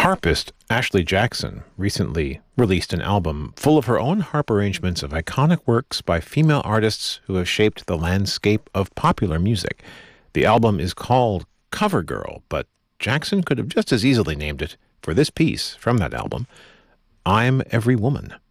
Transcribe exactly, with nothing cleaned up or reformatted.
Harpist Ashley Jackson recently released an album full of her own harp arrangements of iconic works by female artists who have shaped the landscape of popular music. The album is called Cover Girl, but Jackson could have just as easily named it, for this piece from that album, I'm Every Woman.